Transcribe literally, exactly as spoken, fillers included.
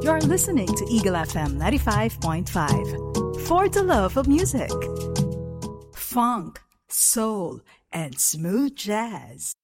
You're listening to Eagle F M ninety-five point five. For the love of music, funk, soul, and smooth jazz.